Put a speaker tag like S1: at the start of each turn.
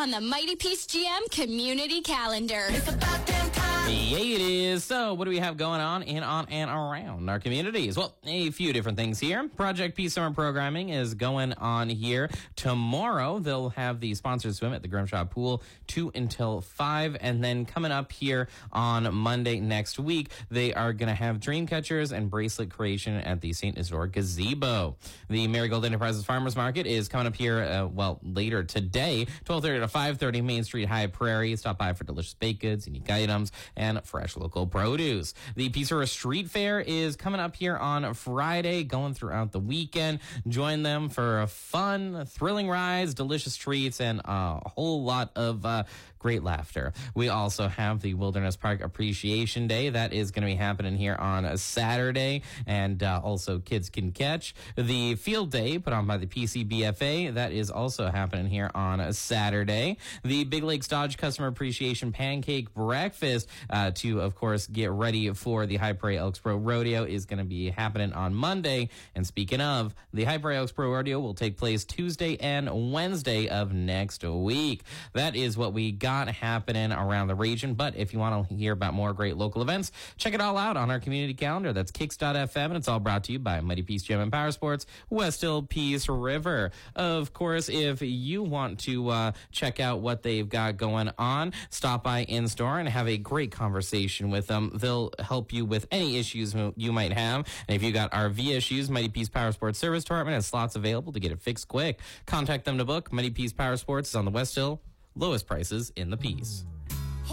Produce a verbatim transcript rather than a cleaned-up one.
S1: on the Mighty Peace G M community calendar. It's about damn time.
S2: Yeah, it is. So what do we have going on in, on, and around our communities? Well, a few different things here. Project Peace Summer Programming is going on here. Tomorrow, they'll have the sponsored swim at the Grimshaw Pool, two until five. And then coming up here on Monday next week, they are going to have dream catchers and bracelet creation at the Saint Isidore Gazebo. The Marigold Enterprises Farmers Market is coming up here, uh, well, later today, twelve thirty to five thirty, Main Street, High Prairie. Stop by for delicious baked goods, unique items, and fresh local produce. The Peace River Street Fair is coming up here on Friday, going throughout the weekend. Join them for a fun, thrilling rides, delicious treats, and a whole lot of uh, great laughter. We also have the Wilderness Park Appreciation Day. That is going to be happening here on a Saturday, and uh, also Kids Can Catch. The Field Day put on by the P C B F A, that is also happening here on a Saturday. The Big Lakes Dodge Customer Appreciation Pancake Breakfast uh, to, of course, get ready for the High Prairie Elks Pro Rodeo is going to be happening on Monday. And speaking of, the High Prairie Elks Pro Rodeo will take place Tuesday and Wednesday of next week. That is what we got happening around the region. But if you want to hear about more great local events, check it all out on our community calendar. That's kicks dot f m, and it's all brought to you by Mighty Peace Gym and Power Sports, West Hill Peace River. Of course, if you want to uh, check out what they've got going on, stop by in-store and have a great conversation with them. They'll help you with any issues you might have. And if you got R V issues, Mighty Peace Power Sports Service Department has slots available to get it fixed quick. Contact them to book. Mighty Peace Power Sports is on the West Hill. Lowest prices in the Peace.